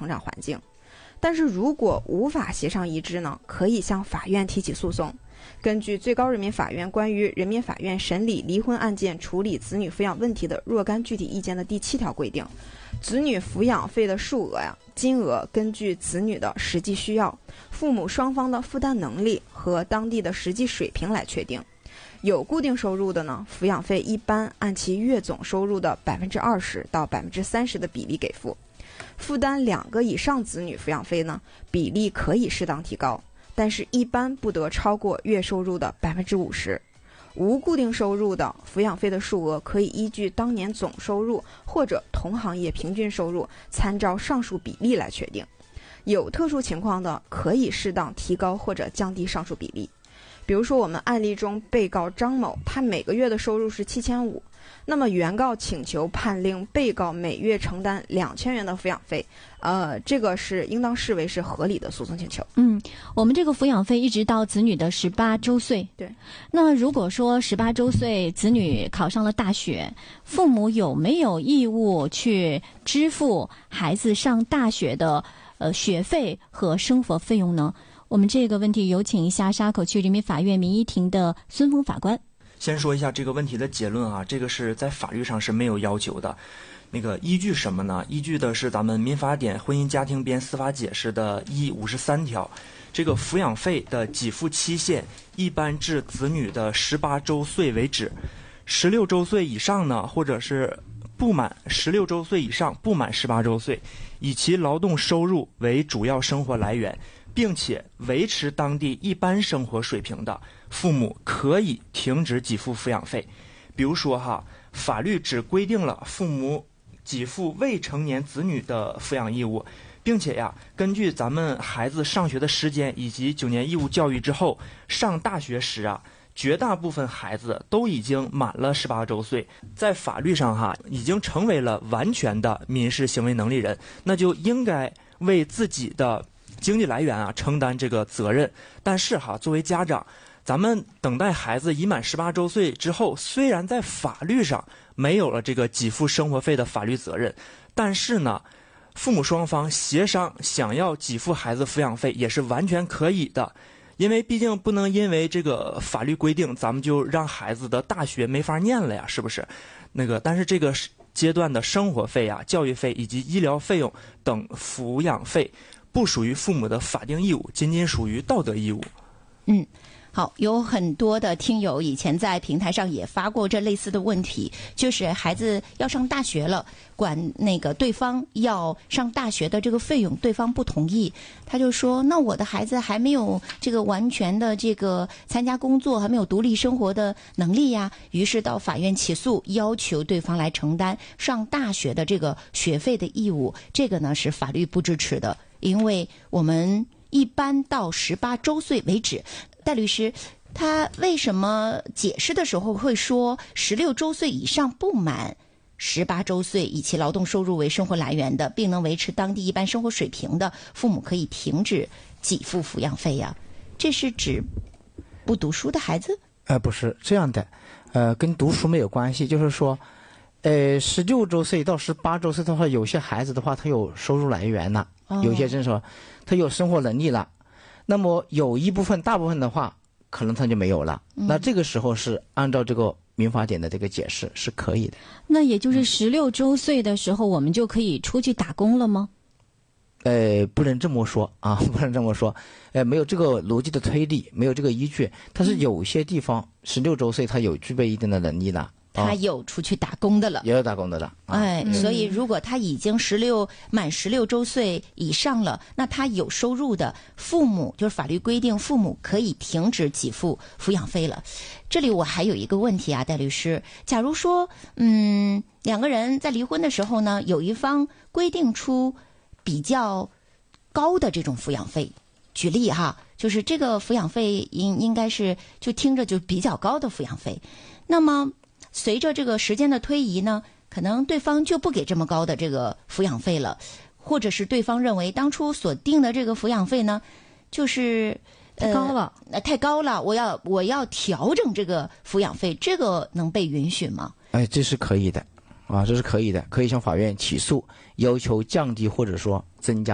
成长环境。但是如果无法协商一致呢，可以向法院提起诉讼。根据最高人民法院关于人民法院审理离婚案件处理子女抚养问题的若干具体意见的第7条规定，子女抚养费的数额金额根据子女的实际需要、父母双方的负担能力和当地的实际水平来确定。有固定收入的呢，抚养费一般按其月总收入的20%到30%的比例给付。负担2个以上子女抚养费呢，比例可以适当提高，但是一般不得超过月收入的50%。无固定收入的抚养费的数额可以依据当年总收入或者同行业平均收入，参照上述比例来确定。有特殊情况的，可以适当提高或者降低上述比例。比如说我们案例中被告张某，他每个月的收入是7500，那么原告请求判令被告每月承担2000元的抚养费，这个是应当视为是合理的诉讼请求。 我们这个抚养费一直到子女的18周岁。 对。 那如果说18周岁子女考上了大学，父母有没有义务去支付孩子上大学的学费和生活费用呢？我们这个问题有请一下沙口区人民法院民一庭的孙峰法官。 先说一下这个问题的结论啊，这个是在法律上是没有要求的。那个依据什么呢？依据的是咱们民法典婚姻家庭编司法解释的53条，这个抚养费的给付期限一般至子女的18周岁为止，16周岁以上呢，或者是不满16周岁以上不满18周岁，以其劳动收入为主要生活来源，并且维持当地一般生活水平的，父母可以停止给付抚养费。比如说法律只规定了父母给付未成年子女的抚养义务，并且根据咱们孩子上学的时间以及9年义务教育之后上大学时绝大部分孩子都已经满了18周岁，在法律上已经成为了完全的民事行为能力人，那就应该为自己的经济来源承担这个责任。但是作为家长，咱们等待孩子已满18周岁之后，虽然在法律上没有了这个给付生活费的法律责任，但是呢，父母双方协商想要给付孩子抚养费也是完全可以的。因为毕竟不能因为这个法律规定，咱们就让孩子的大学没法念了呀，是不是？但是这个阶段的生活费教育费以及医疗费用等抚养费不属于父母的法定义务，仅仅属于道德义务。 好，有很多的听友以前在平台上也发过这类似的问题，就是孩子要上大学了，管对方要上大学的这个费用，对方不同意，他就说那我的孩子还没有这个完全的这个参加工作，还没有独立生活的能力呀，于是到法院起诉，要求对方来承担上大学的这个学费的义务。这个呢是法律不支持的，因为我们一般到18周岁为止。戴律师，他为什么解释的时候会说16周岁以上不满18周岁以其劳动收入为生活来源的，并能维持当地一般生活水平的，父母可以停止给付抚养费呀？这是指不读书的孩子？ 不是这样的，跟读书没有关系，就是说16周岁到18周岁的话，有些孩子的话他有收入来源了，有些真说他有生活能力了，那么有一部分大部分的话可能他就没有了，那这个时候是按照这个民法典的这个解释是可以的。 那也就是16周岁的时候我们就可以出去打工了吗？ 不能这么说不能这么说，没有这个逻辑的推理，没有这个依据。但是有些地方16周岁他有具备一定的能力了， 他有出去打工的了， 也有打工的了。 所以如果他已经满16周岁以上了，那他有收入的父母，就是法律规定父母可以停止给付抚养费了。这里我还有一个问题戴律师，假如说两个人在离婚的时候呢，有一方规定出比较高的这种抚养费，举例就是这个抚养费应该是就听着就比较高的抚养费，那么随着这个时间的推移呢，可能对方就不给这么高的这个抚养费了，或者是对方认为当初所定的这个抚养费呢，就是太高了， 我要调整这个抚养费，这个能被允许吗？ 这是可以的这是可以的，可以向法院起诉，要求降低或者说增加